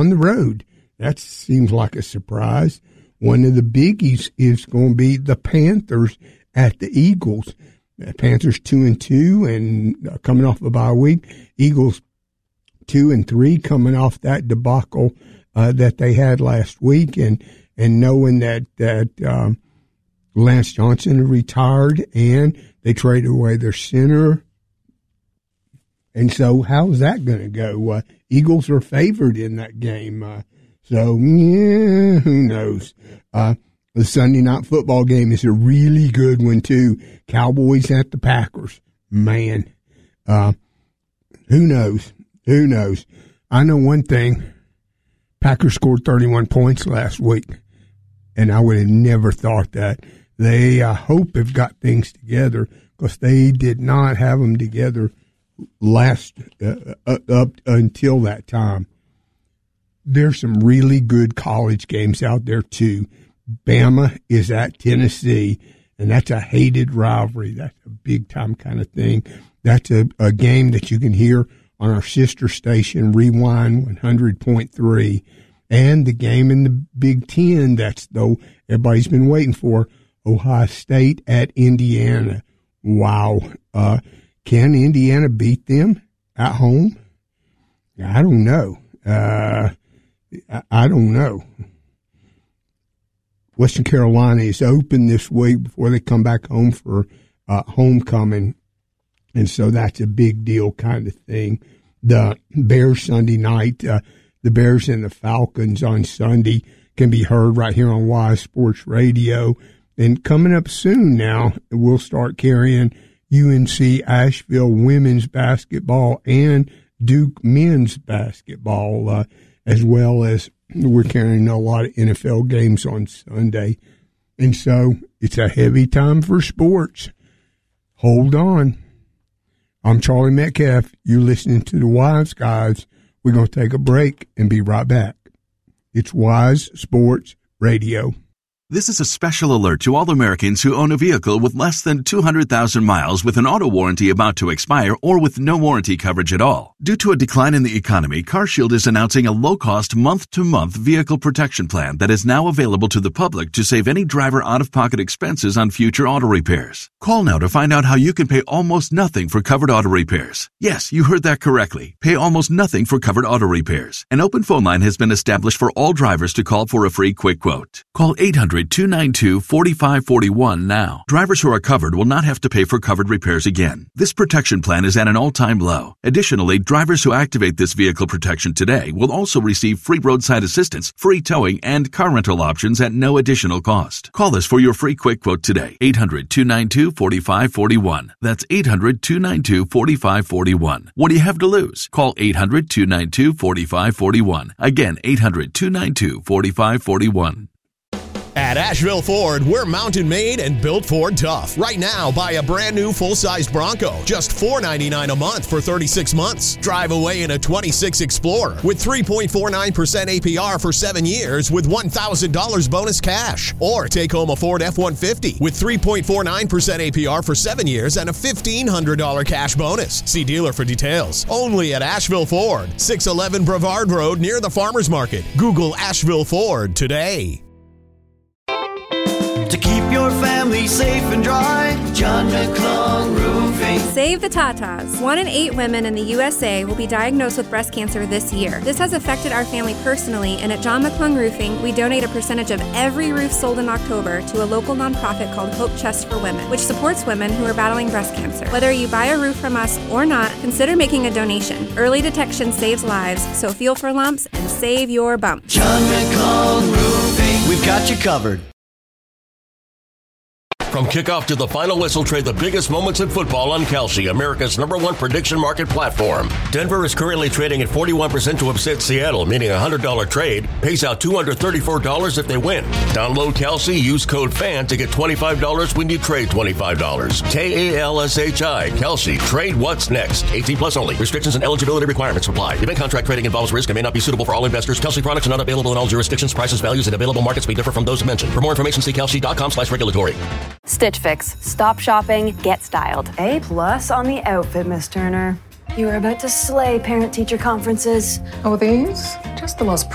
on the road. That seems like a surprise. One of the biggies is going to be the Panthers at the Eagles. The Panthers 2-2 and coming off a bye week. Eagles 2-3 coming off that debacle that they had last week, and knowing that Lance Johnson retired and they traded away their center. And so how's that going to go? Eagles are favored in that game. So, yeah, who knows? The Sunday night football game is a really good one, too. Cowboys at the Packers. Man, who knows? Who knows? I know one thing. Packers scored 31 points last week, and I would have never thought that. They, I hope, have got things together because they did not have them together last up until that time. There's some really good college games out there, too. Bama is at Tennessee, and that's a hated rivalry. That's a big-time kind of thing. That's a game that you can hear on our sister station, Rewind 100.3. And the game in the Big Ten that's, though, everybody's been waiting for, Ohio State at Indiana. Wow. Can Indiana beat them at home? I don't know. I don't know. Western Carolina is open this week before they come back home for homecoming, and so that's a big deal kind of thing. The Bears Sunday night, the Bears and the Falcons on Sunday can be heard right here on Wise Sports Radio. And coming up soon now, we'll start carrying UNC Asheville women's basketball and Duke men's basketball, as well as we're carrying a lot of NFL games on Sunday. And so it's a heavy time for sports. Hold on. I'm Charlie Metcalf. You're listening to the Wise Guys. We're going to take a break and be right back. It's Wise Sports Radio. This is a special alert to all Americans who own a vehicle with less than 200,000 miles with an auto warranty about to expire or with no warranty coverage at all. Due to a decline in the economy, CarShield is announcing a low-cost month-to-month vehicle protection plan that is now available to the public to save any driver out-of-pocket expenses on future auto repairs. Call now to find out how you can pay almost nothing for covered auto repairs. Yes, you heard that correctly. Pay almost nothing for covered auto repairs. An open phone line has been established for all drivers to call for a free quick quote. Call 800-292-4541 now. Drivers who are covered will not have to pay for covered repairs again. This protection plan is at an all-time low. Additionally, drivers who activate this vehicle protection today will also receive free roadside assistance, free towing, and car rental options at no additional cost. Call us for your free quick quote today. 800-292-4541. That's 800-292-4541. What do you have to lose? Call 800-292-4541. Again, 800-292-4541. At Asheville Ford, we're mountain made and built Ford tough. Right now, buy a brand new full-sized Bronco, just $499 a month for 36 months. Drive away in a 26 Explorer with 3.49% APR for 7 years with $1,000 bonus cash. Or take home a Ford F-150 with 3.49% APR for 7 years and a $1,500 cash bonus. See dealer for details. Only at Asheville Ford, 611 Brevard Road near the Farmers Market. Google Asheville Ford today. To keep your family safe and dry, John McClung Roofing. Save the Tatas. 1 in 8 women in the USA will be diagnosed with breast cancer this year. This has affected our family personally, and at John McClung Roofing, we donate a percentage of every roof sold in October to a local nonprofit called Hope Chest for Women, which supports women who are battling breast cancer. Whether you buy a roof from us or not, consider making a donation. Early detection saves lives, so feel for lumps and save your bump. John McClung Roofing, we've got you covered. From kickoff to the final whistle, trade the biggest moments in football on Kalshi, America's #1 prediction market platform. Denver is currently trading at 41% to upset Seattle, meaning a $100 trade pays out $234 if they win. Download Kalshi, use code FAN to get $25 when you trade $25. Kalshi, Kalshi. Trade what's next. 18 plus only. Restrictions and eligibility requirements apply. Event contract trading involves risk and may not be suitable for all investors. Kalshi products are not available in all jurisdictions. Prices, values, and available markets may differ from those mentioned. For more information, see kalshi.com/regulatory. Stitch Fix. Stop shopping, get styled. A+ on the outfit, Miss Turner. You are about to slay parent-teacher conferences. Oh, these? Just the most